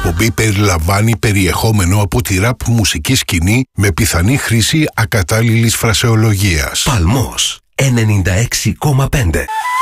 εκπομπή περιλαμβάνει περιεχόμενο από τη ραπ μουσική σκηνή με πιθανή χρήση ακατάλληλης φρασεολογίας. Παλμός 96,5.